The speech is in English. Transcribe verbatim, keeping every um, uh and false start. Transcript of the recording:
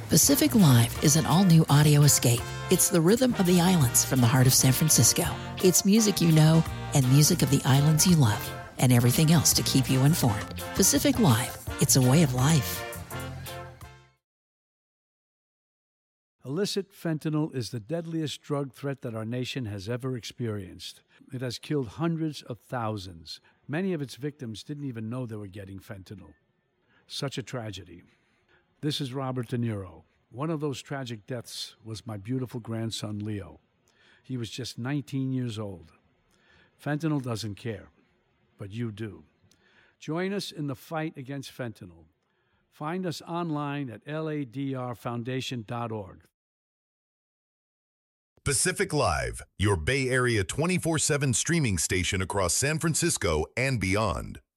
Pacific Live is an all-new audio escape. It's the rhythm of the islands from the heart of San Francisco. It's music you know and music of the islands you love, and everything else to keep you informed. Pacific Live, it's a way of life. Illicit fentanyl is the deadliest drug threat that our nation has ever experienced. It has killed hundreds of thousands. Many of its victims didn't even know they were getting fentanyl. Such a tragedy. This is Robert De Niro. One of those tragic deaths was my beautiful grandson, Leo. He was just nineteen years old. Fentanyl doesn't care, but you do. Join us in the fight against fentanyl. Find us online at L A D R foundation dot org. Pacific Live, your Bay Area twenty-four seven streaming station across San Francisco and beyond.